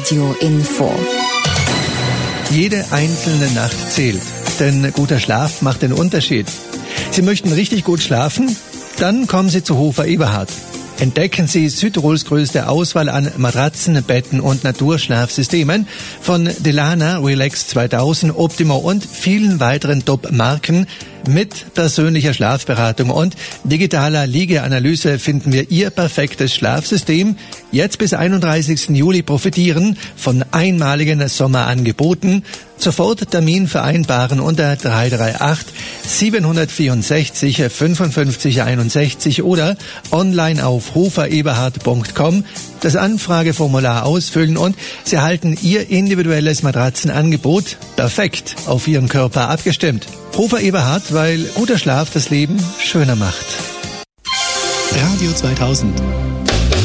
Radio Info. Jede einzelne Nacht zählt, denn guter Schlaf macht den Unterschied. Sie möchten richtig gut schlafen? Dann kommen Sie zu Hofer Eberhard. Entdecken Sie Südtirols größte Auswahl an Matratzen, Betten und Naturschlafsystemen von Delana, Relax 2000, Optimo und vielen weiteren Top-Marken. Mit persönlicher Schlafberatung und digitaler Liegeanalyse finden wir Ihr perfektes Schlafsystem. Jetzt bis 31. Juli profitieren von einmaligen Sommerangeboten. Sofort Termin vereinbaren unter 338 764 55 61 oder online auf hofereberhard.com das Anfrageformular ausfüllen und Sie erhalten Ihr individuelles Matratzenangebot perfekt auf Ihren Körper abgestimmt. Hofer Eberhard, weil guter Schlaf das Leben schöner macht. Radio 2000.